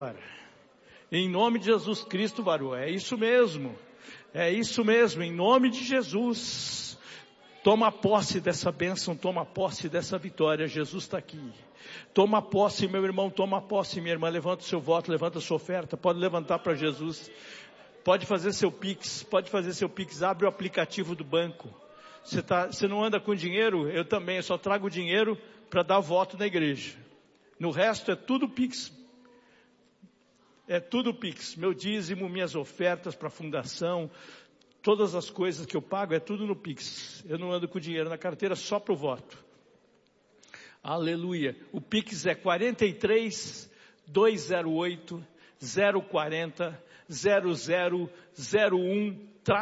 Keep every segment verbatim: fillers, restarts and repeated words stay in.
Em nome de Jesus Cristo, varou. É isso mesmo. É isso mesmo. Em nome de Jesus. Toma posse dessa bênção, toma posse dessa vitória. Jesus está aqui. Toma posse, meu irmão, toma posse, minha irmã. Levanta o seu voto, levanta a sua oferta. Pode levantar para Jesus. Pode fazer seu Pix, pode fazer seu Pix. Abre o aplicativo do banco. Você, tá, você não anda com dinheiro? Eu também, eu só trago dinheiro para dar voto na igreja. No resto é tudo Pix. É tudo Pix. Meu dízimo, minhas ofertas para a fundação, todas as coisas que eu pago é tudo no Pix. Eu não ando com dinheiro na carteira só para o voto. Aleluia. O Pix é quarenta e três, duzentos e oito, zero quarenta, zero zero zero um,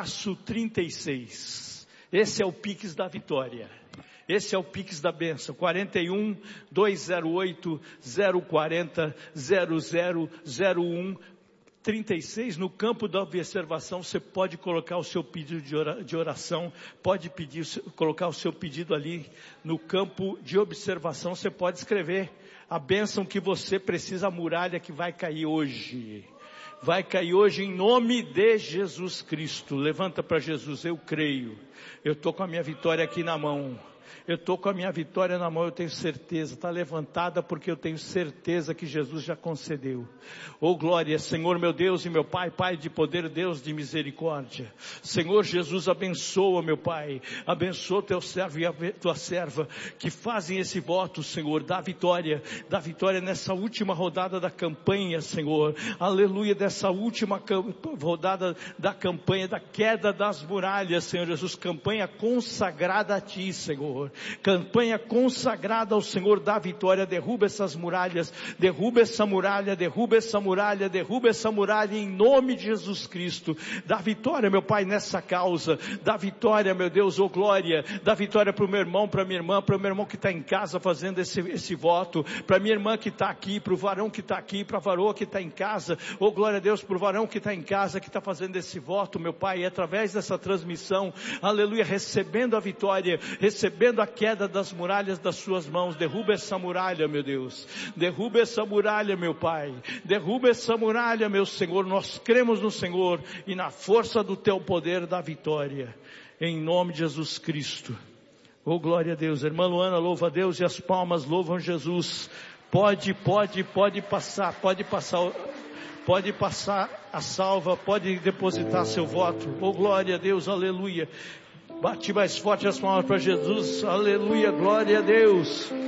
trinta e seis. Esse é o Pix da vitória. Esse é o Pix da bênção. quarenta e um, duzentos e oito, zero quarenta, zero zero zero um, trinta e seis. No campo da observação você pode colocar o seu pedido de oração, pode pedir, colocar o seu pedido ali no campo de observação. Você pode escrever a bênção que você precisa, a muralha que vai cair hoje. Vai cair hoje em nome de Jesus Cristo. Levanta para Jesus, eu creio. Eu estou com a minha vitória aqui na mão. Eu estou com a minha vitória na mão, eu tenho certeza. Está levantada porque eu tenho certeza que Jesus já concedeu. Oh glória, Senhor meu Deus e meu Pai, Pai de poder, Deus de misericórdia. Senhor Jesus, abençoa meu Pai. Abençoa teu servo e a tua serva que fazem esse voto, Senhor. Dá vitória, dá vitória nessa última rodada da campanha, Senhor. Aleluia, dessa última rodada da campanha, da queda das muralhas, Senhor Jesus. Campanha consagrada a Ti, Senhor. Campanha consagrada ao Senhor da vitória. Derruba essas muralhas, derruba essa muralha, derruba essa muralha, derruba essa muralha em nome de Jesus Cristo. Dá vitória, meu Pai, nessa causa. Dá vitória, meu Deus, oh glória. Dá vitória para o meu irmão, para a minha irmã, para o meu irmão que está em casa fazendo esse, esse voto, para a minha irmã que está aqui, para o varão que está aqui, para a varoa que está em casa. Oh glória a Deus, para o varão que está em casa, que está fazendo esse voto, meu Pai, e através dessa transmissão, aleluia, recebendo a vitória, recebendo a queda das muralhas das suas mãos. Derruba essa muralha, meu Deus. Derruba essa muralha, meu Pai. Derruba essa muralha, meu Senhor. Nós cremos no Senhor e na força do teu poder da vitória. Em nome de Jesus Cristo. Oh, glória a Deus. Irmã Luana, louva a Deus e as palmas louvam Jesus. Pode, pode, pode passar, pode passar, pode passar a salva, pode depositar seu voto. Oh, glória a Deus, aleluia. Bate mais forte as palmas para Jesus. Aleluia, glória a Deus.